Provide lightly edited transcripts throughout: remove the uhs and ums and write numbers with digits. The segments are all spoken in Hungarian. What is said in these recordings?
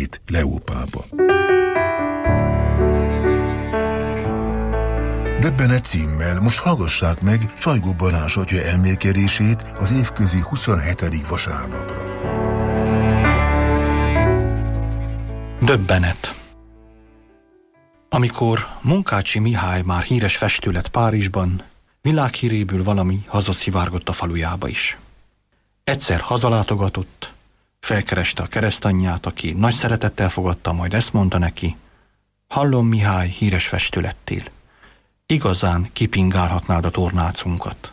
Edith Leópába. Döbbenet címmel most hallgassák meg Sajgó Balázs atya elmélkedését az évközi 27. vasárnapra. Döbbenet. Amikor Munkácsi Mihály már híres festő lett Párizsban, világhíréből valami hazaszivárgott a falujába is. Egyszer hazalátogatott, felkereste a keresztanyját, aki nagy szeretettel fogadta, majd ezt mondta neki: hallom, Mihály, híres festő lettél. Igazán kipingálhatnád a tornácunkat.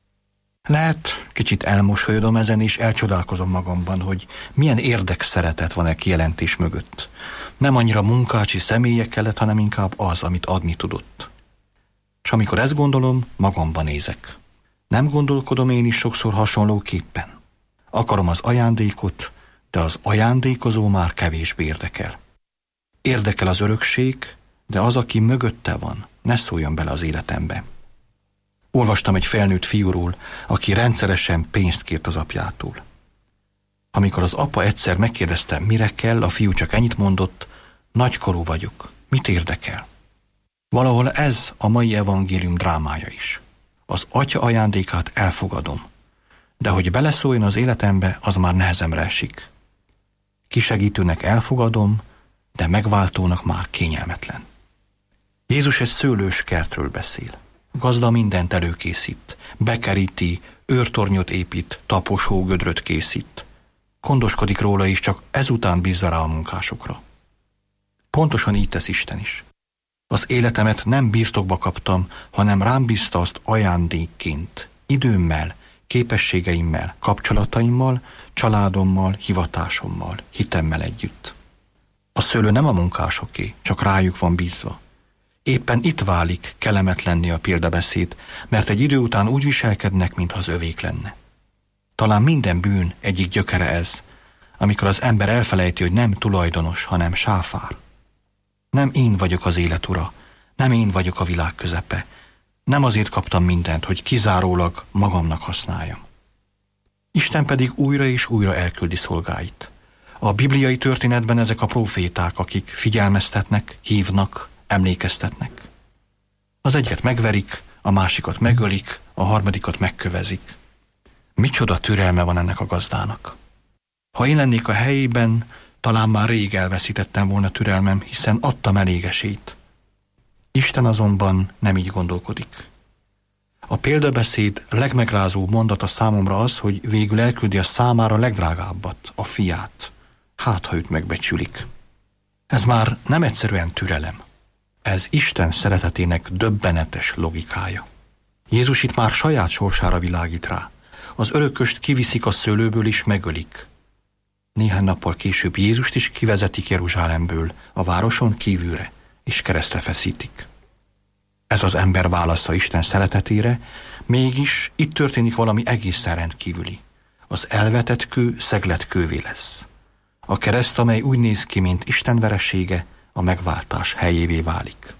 Lehet, kicsit elmosolyodom ezen, és elcsodálkozom magamban, hogy milyen érdekszeretet van-e kijelentés mögött. Nem annyira Munkácsi személye kellett, hanem inkább az, amit adni tudott. És amikor ezt gondolom, magamban nézek. Nem gondolkodom én is sokszor hasonlóképpen. Akarom az ajándékot, de az ajándékozó már kevésbé érdekel. Érdekel az örökség, de az, aki mögötte van, ne szóljon bele az életembe. Olvastam egy felnőtt fiúról, aki rendszeresen pénzt kért az apjától. Amikor az apa egyszer megkérdezte, mire kell, a fiú csak ennyit mondott: nagykorú vagyok, mit érdekel? Valahol ez a mai evangélium drámája is. Az atya ajándékát elfogadom, de hogy beleszóljon az életembe, az már nehezemre esik. Kisegítőnek elfogadom, de megváltónak már kényelmetlen. Jézus egy szőlős kertről beszél. Gazda mindent előkészít, bekeríti, őrtornyot épít, taposógödröt készít. Gondoskodik róla is, csak ezután bízza rá a munkásokra. Pontosan így tesz Isten is. Az életemet nem birtokba kaptam, hanem rám bízta azt ajándékként, időmmel, képességeimmel, kapcsolataimmal, családommal, hivatásommal, hitemmel együtt. A szőlő nem a munkásoké, csak rájuk van bízva. Éppen itt válik kellemetlenné a példabeszéd, mert egy idő után úgy viselkednek, mintha az övék lenne. Talán minden bűn egyik gyökere ez, amikor az ember elfelejti, hogy nem tulajdonos, hanem sáfár. Nem én vagyok az élet ura, nem én vagyok a világ közepe. Nem azért kaptam mindent, hogy kizárólag magamnak használjam. Isten pedig újra és újra elküldi szolgáit. A bibliai történetben ezek a próféták, akik figyelmeztetnek, hívnak, emlékeztetnek. Az egyet megverik, a másikat megölik, a harmadikat megkövezik. Micsoda türelme van ennek a gazdának. Ha én lennék a helyében, talán már rég elveszítettem volna türelmem, hiszen adtam elég esélyt. Isten azonban nem így gondolkodik. A példabeszéd legmegrázóbb mondata számomra az, hogy végül elküldi a számára legdrágábbat, a fiát. Hát, ha őt megbecsülik. Ez már nem egyszerűen türelem. Ez Isten szeretetének döbbenetes logikája. Jézus itt már saját sorsára világít rá. Az örököst kiviszik a szőlőből és megölik. Néhány nappal később Jézust is kivezetik Jeruzsálemből, a városon kívülre, és keresztre feszítik. Ez az ember válasza Isten szeretetére, mégis itt történik valami egészen rendkívüli. Az elvetett kő szeglet kővé lesz. A kereszt, amely úgy néz ki, mint Isten veresége, a megváltás helyévé válik.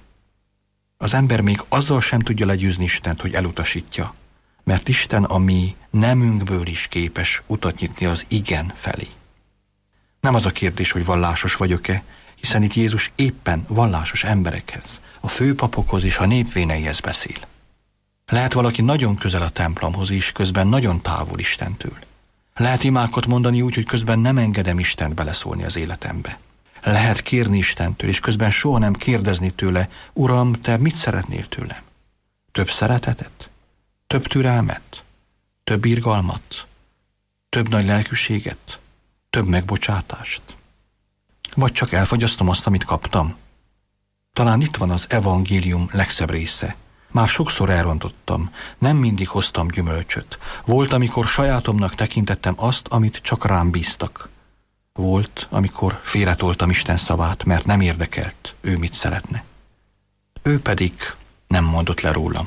Az ember még azzal sem tudja legyőzni Istent, hogy elutasítja, mert Isten a mi nemünkből is képes utat nyitni az igen felé. Nem az a kérdés, hogy vallásos vagyok-e, hiszen itt Jézus éppen vallásos emberekhez, a főpapokhoz és a népvéneihez beszél. Lehet valaki nagyon közel a templomhoz is, közben nagyon távol Istentől. Lehet imákat mondani úgy, hogy közben nem engedem Istent beleszólni az életembe. Lehet kérni Istentől, és közben soha nem kérdezni tőle: Uram, te mit szeretnél tőlem? Több szeretetet? Több türelmet? Több irgalmat? Több nagy lelkűséget? Több megbocsátást? Vagy csak elfogyasztom azt, amit kaptam? Talán itt van az evangélium legszebb része. Már sokszor elrontottam, nem mindig hoztam gyümölcsöt. Volt, amikor sajátomnak tekintettem azt, amit csak rám bíztak. Volt, amikor félretoltam Isten szavát, mert nem érdekelt, ő mit szeretne. Ő pedig nem mondott le rólam.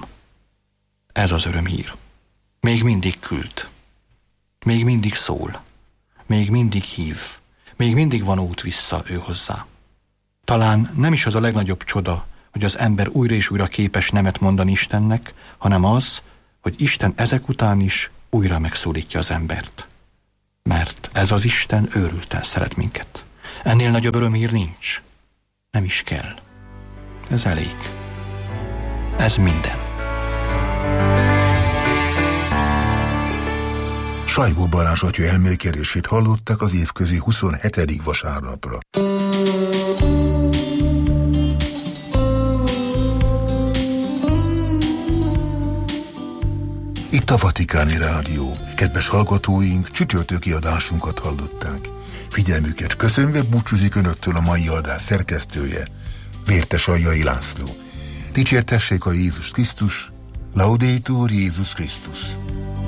Ez az örömhír. Még mindig küld. Még mindig szól. Még mindig hív. Még mindig van út vissza ő hozzá. Talán nem is az a legnagyobb csoda, hogy az ember újra és újra képes nemet mondani Istennek, hanem az, hogy Isten ezek után is újra megszólítja az embert. Mert ez az Isten őrülten szeret minket. Ennél nagyobb örömhír nincs. Nem is kell. Ez elég. Ez minden. Sajgó Balázs atya elmélkedését hallották az évközi 27. vasárnapra. Itt a Vatikáni Rádió. Kedves hallgatóink, csütörtöki adásunkat hallották. Figyelmüket köszönve búcsúzik önöktől a mai adás szerkesztője, Vértes Aljai László. Dicsértessék a Jézus Krisztus, Laudetur Jézus Krisztus.